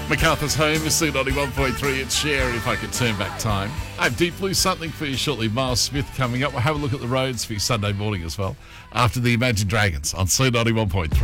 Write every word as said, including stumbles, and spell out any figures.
MacArthur's Home is C ninety-one point three. It's Cher, If I Could Turn Back Time. I have Deep Blue Something for you shortly. Miles Smith coming up. We'll have a look at the roads for you Sunday morning as well. After the Imagine Dragons on C ninety-one point three.